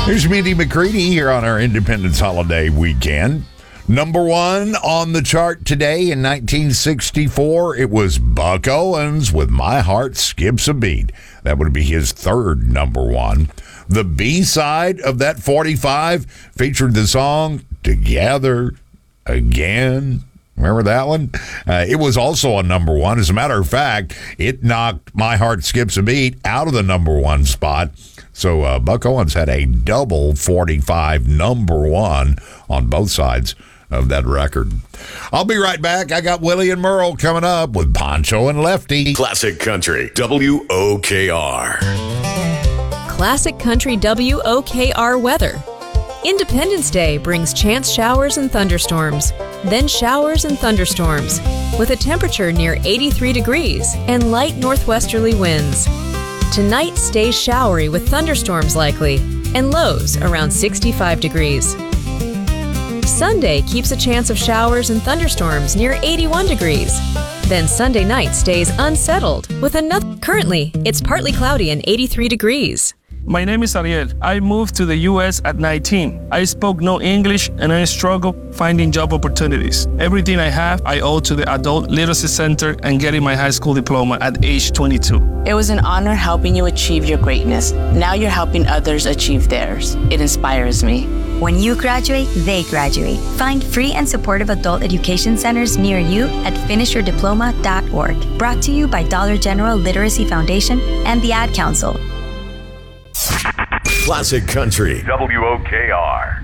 Here's Mindy McCready here on our Independence Holiday weekend. Number one on the chart today in 1964, it was Buck Owens with My Heart Skips a Beat. That would be his third number one. The B-side of that 45 featured the song Together Again. Remember that one? It was also a number one. As a matter of fact, it knocked My Heart Skips a Beat out of the number one spot. So Buck Owens had a double 45 number one on both sides of that record. I'll be right back. I got Willie and Merle coming up with Poncho and Lefty. Classic Country, WOKR. Classic Country WOKR weather. Independence Day brings chance showers and thunderstorms, then showers and thunderstorms, with a temperature near 83 degrees and light northwesterly winds. Tonight stays showery with thunderstorms likely, and lows around 65 degrees. Sunday keeps a chance of showers and thunderstorms near 81 degrees. Then Sunday night stays unsettled with another. Currently, it's partly cloudy and 83 degrees. My name is Ariel. I moved to the U.S. at 19. I spoke no English and I struggled finding job opportunities. Everything I have, I owe to the Adult Literacy Center and getting my high school diploma at age 22. It was an honor helping you achieve your greatness. Now you're helping others achieve theirs. It inspires me. When you graduate, they graduate. Find free and supportive adult education centers near you at finishyourdiploma.org. Brought to you by Dollar General Literacy Foundation and the Ad Council. Classic Country, WOKR.